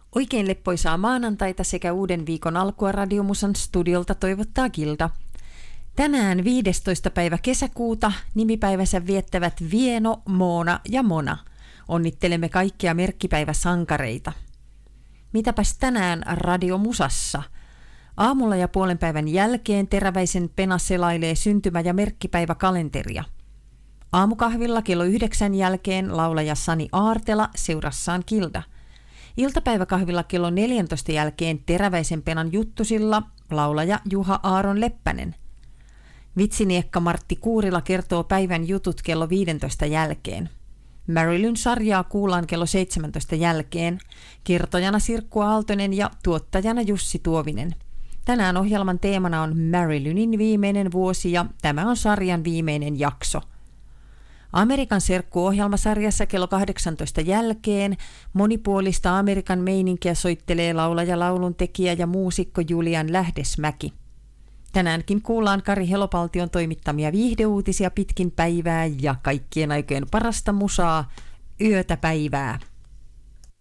Oikein leppoisaa maanantaita sekä uuden viikon alkua Radiomusan studiolta toivottaa Gilda. Tänään 15. päivä kesäkuuta nimipäivänsä viettävät Vieno, Moona ja Mona. Onnittelemme kaikkia merkkipäiväsankareita. Mitäpäs tänään Radiomusassa? Aamulla ja puolen päivän jälkeen Teräväisen Pena selailee syntymä- ja merkkipäiväkalenteria. Aamukahvilla kello 9 jälkeen laulaja Sani Aartela seurassaan Gilda. Iltapäiväkahvilla kello 14 jälkeen Teräväisen Penan juttusilla laulaja Juha Aaron Leppänen. Vitsiniekka Martti Kuurila kertoo päivän jutut kello 15 jälkeen. Marilyn-sarjaa kuullaan kello 17 jälkeen. Kertojana Sirkku Aaltonen ja tuottajana Jussi Tuovinen. Tänään ohjelman teemana on Marilynin viimeinen vuosi ja tämä on sarjan viimeinen jakso. Amerikan Serkku-ohjelmasarjassa kello 18 jälkeen monipuolista Amerikan meininkiä soittelee laulaja, lauluntekijä ja muusikko Julian Lähdesmäki. Tänäänkin kuullaan Kari Helopaltion toimittamia viihdeuutisia pitkin päivää ja kaikkien aikojen parasta musaa, yötä päivää.